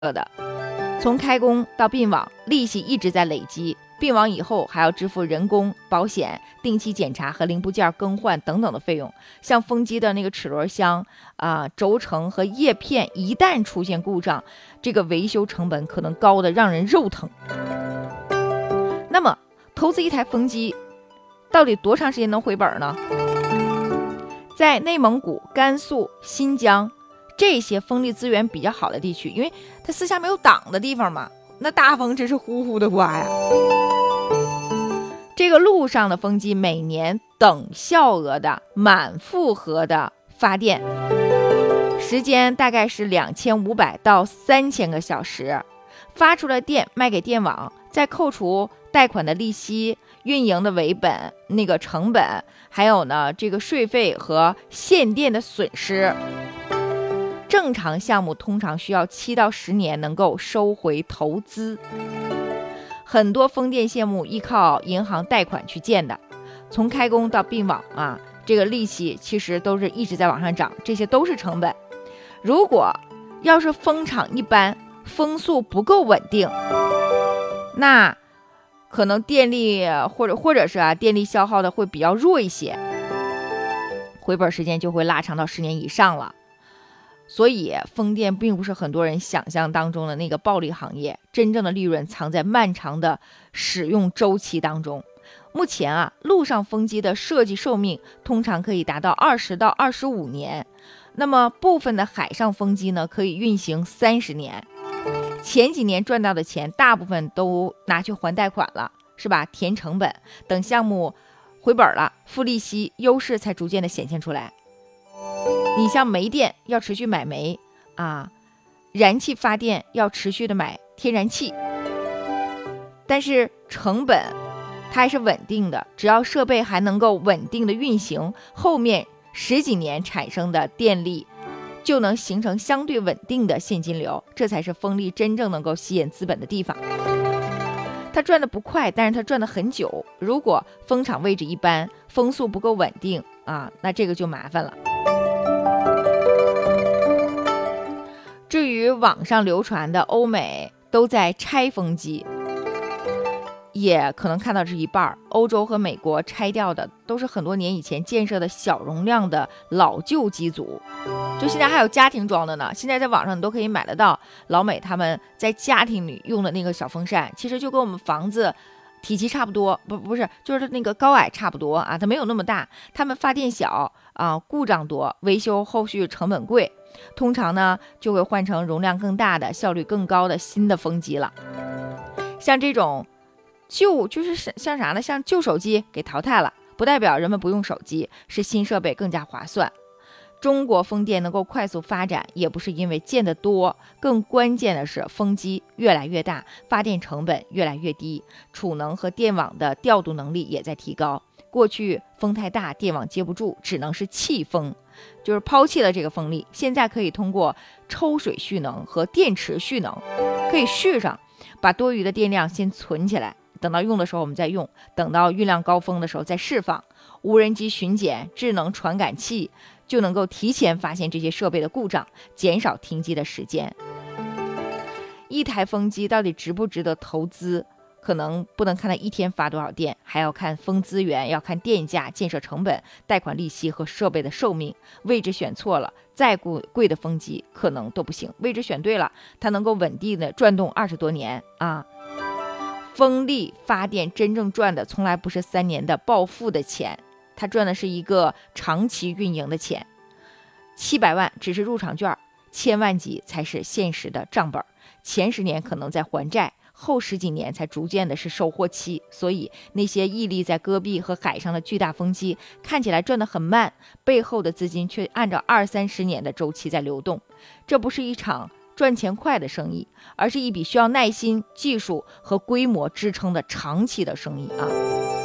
的。从开工到并网，利息一直在累积，并网以后还要支付人工、保险、定期检查和零部件更换等等的费用。像风机的那个齿轮箱轴承和叶片一旦出现故障，这个维修成本可能高的让人肉疼。那么投资一台风机到底多长时间能回本呢？在内蒙古、甘肃、新疆这些风力资源比较好的地区，因为它四下没有挡的地方嘛，那大风真是呼呼的刮呀。这个路上的风机每年等效额的满负荷的发电时间大概是2500到3000个小时，发出了电卖给电网，再扣除贷款的利息、运营的为本那个成本，还有呢这个税费和限电的损失，正常项目通常需要7到10年能够收回投资。很多风电项目依靠银行贷款去建的，从开工到并网这个利息其实都是一直在往上涨，这些都是成本。如果要是风场一般，风速不够稳定，那可能电力或者是电力消耗的会比较弱一些，回本时间就会拉长到10年以上了。所以风电并不是很多人想象当中的那个暴利行业，真正的利润藏在漫长的使用周期当中。目前陆上风机的设计寿命通常可以达到20到25年，那么部分的海上风机呢可以运行30年。前几年赚到的钱大部分都拿去还贷款了，是吧？填成本，等项目回本了，付利息，优势才逐渐的显现出来。你像煤电要持续买煤燃气发电要持续的买天然气，但是成本它还是稳定的，只要设备还能够稳定的运行，后面10几年产生的电力就能形成相对稳定的现金流，这才是风力真正能够吸引资本的地方。它赚的不快，但是它赚的很久。如果风场位置一般，风速不够稳定那这个就麻烦了。至于网上流传的欧美都在拆风机，也可能看到这一半。欧洲和美国拆掉的都是很多年以前建设的小容量的老旧机组，就现在还有家庭装的呢。现在在网上你都可以买得到老美他们在家庭里用的那个小风扇，其实就跟我们房子体积差不多，不是，就是那个高矮差不多它没有那么大。他们发电小故障多，维修后续成本贵，通常呢就会换成容量更大的、效率更高的新的风机了。像这种就是像啥呢？像旧手机给淘汰了，不代表人们不用手机，是新设备更加划算。中国风电能够快速发展，也不是因为建得多，更关键的是风机越来越大，发电成本越来越低，储能和电网的调度能力也在提高。过去风太大，电网接不住，只能是弃风，就是抛弃了这个风力。现在可以通过抽水蓄能和电池蓄能，可以蓄上，把多余的电量先存起来，等到用的时候我们再用，等到运量高峰的时候再释放。无人机巡检、智能传感器就能够提前发现这些设备的故障，减少停机的时间。一台风机到底值不值得投资，可能不能看它一天发多少电，还要看风资源，要看电价、建设成本、贷款利息和设备的寿命。位置选错了，再贵的风机可能都不行。位置选对了，它能够稳定的转动20多年风力发电真正赚的从来不是3年的暴富的钱，它赚的是一个长期运营的钱。700万只是入场券，1000万级才是现实的账本。前10年可能在还债，后10几年才逐渐的是收获期。所以那些屹立在戈壁和海上的巨大风机看起来赚得很慢，背后的资金却按照20-30年的周期在流动。这不是一场赚钱快的生意，而是一笔需要耐心、技术和规模支撑的长期的生意